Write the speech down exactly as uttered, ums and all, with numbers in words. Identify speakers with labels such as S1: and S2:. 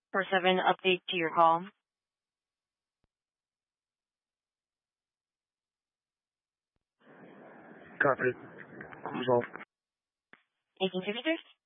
S1: four seven update to your call.
S2: Copy. Resolved.
S1: Anything, visitors?